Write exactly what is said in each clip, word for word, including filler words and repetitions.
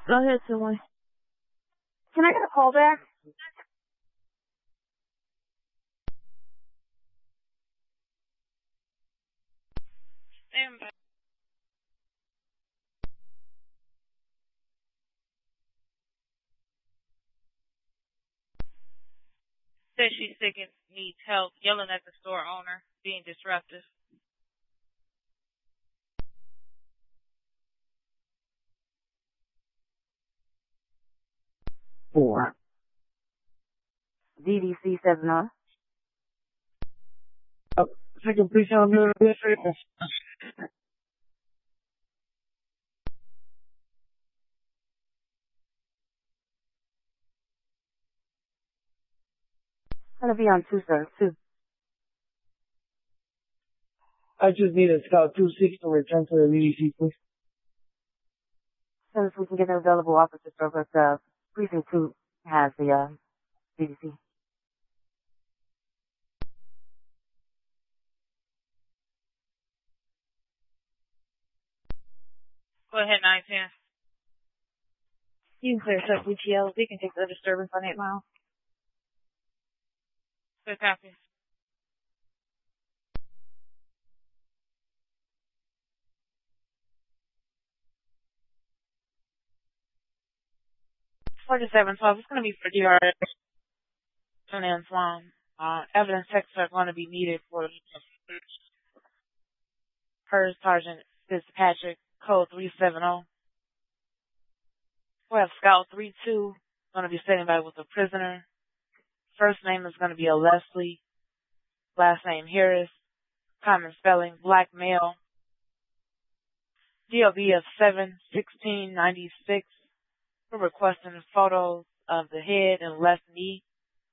Go ahead, someone. Can I get a call back? Stand by. Says she's sick and needs help, yelling at the store owner, being disruptive. Four. D D C seven oh. Uh, second, please tell me this. Gonna be on two, sir. Two. I just need a Scout two six to return to the D D C, please. As soon as we can get an available officer service, uh, precinct two has the, uh, D D C. Go ahead, nine ten. You can clear sub B T L. We can take the disturbance on eight mile. Good copy. forty-seven twelve, it's going to be for D R S. Turn in Swan. Uh, evidence texts are going to be needed for her Sergeant Fitzpatrick, code three seven zero. We have Scout three two, going to be standing by with a prisoner. First name is going to be a Leslie. Last name Harris. Common spelling, black male. D O B of seven sixteen ninety-six. We're requesting photos of the head and left knee.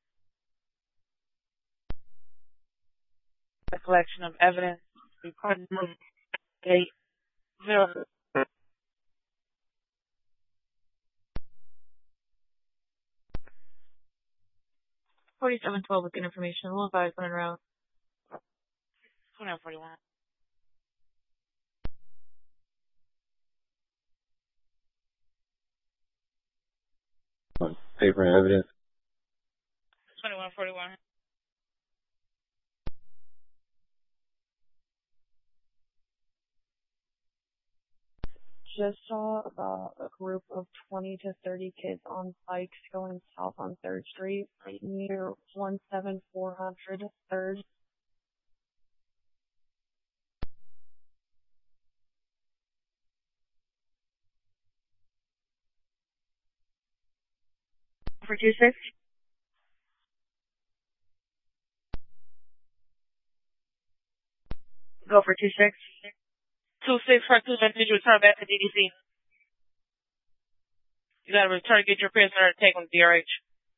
A collection of evidence. Recording eight zero. forty-seven twelve with information. We'll advise on en route. twenty-one forty-one. Paper and evidence. twenty-one forty-one. Just saw about a group of twenty to thirty kids on bikes going south on third Street, right near one seven four hundred third. For two six? Go for two six. Two six for two six. Did you return back to D D C? You got to return, get your prisoner, and take him to D R H.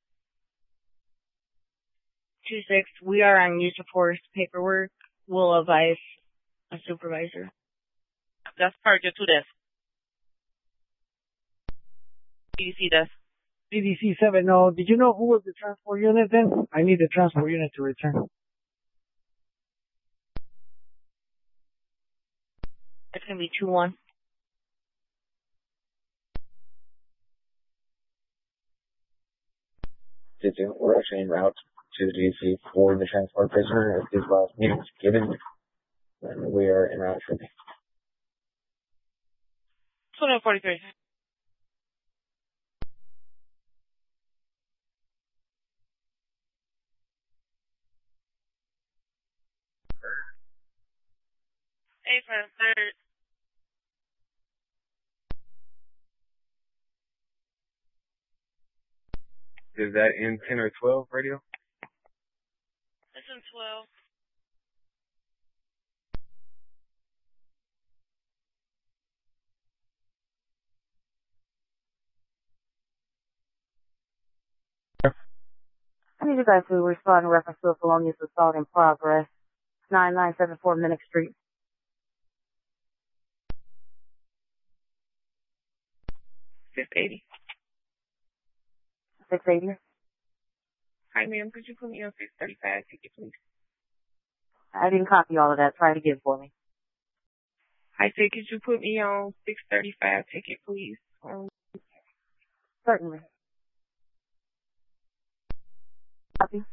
two six, we are on use of force paperwork. We'll advise a supervisor. That's part of your two desk. D D C desk. D D C seven oh, did you know who was the transport unit then? I need the transport unit to return. It's gonna be two one. Did you? We're actually en route to the D D C for the transport prisoner. If his last name is given, then we are en route for the twenty-one forty-three. Eight for the third. Is that in ten or twelve radio? It's in twelve. I need you guys to respond in reference to a felonious assault in progress. nine nine seven four Minnick Street. six eighty. six eighty. Hi, ma'am. Could you put me on six thirty-five ticket, please? I didn't copy all of that. Try it again for me. I said, could you put me on six thirty-five ticket, please? Um, Certainly. Copy.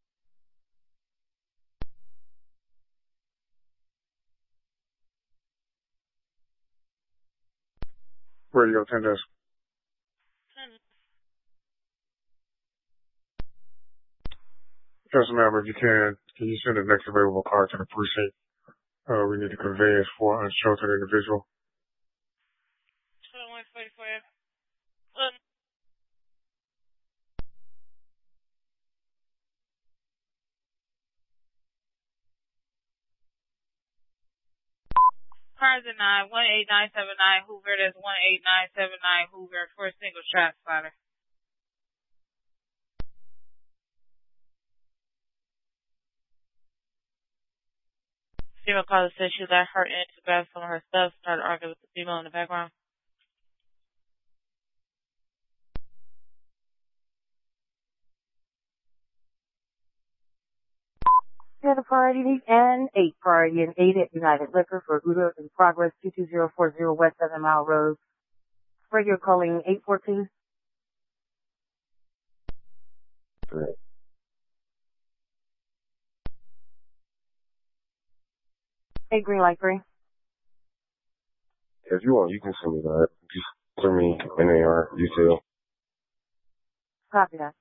Radio ten desk. Yes, ma'am, if you can, can you send the next available car to the precinct? Uh, we need a conveyance for an unsheltered individual. twenty-one forty-four. Um, cars at nine, one eight nine seven nine Hoover, that's one eight nine seven nine Hoover for a single trap spotter. Female caller said she got hurt in to grab some of her stuff, started arguing with the female in the background. ten priority and eight priority and eight at United Liquor for Uda in progress two two zero four zero West Seven Mile Road. Radio calling eight four two. Right. Eight green light three. If you want, you can send me that. Just send me N A R detail. Copy that.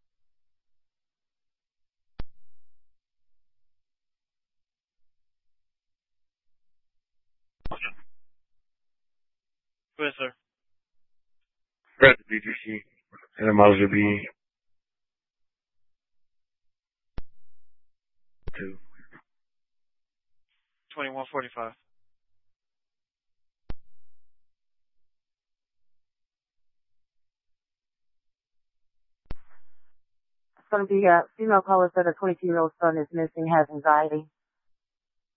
Yes, sir. Got the B G C. And the mileage will be two. twenty-one forty-five. It's going to be a female caller said her twenty-two-year-old son is missing, has anxiety.